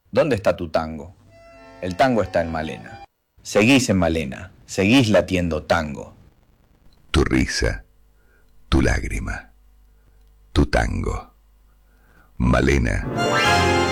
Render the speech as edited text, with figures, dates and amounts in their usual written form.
¿Dónde está tu tango? El tango está en Malena. Seguís en Malena, seguís latiendo tango. Tu risa, tu lágrima, tu tango. Malena.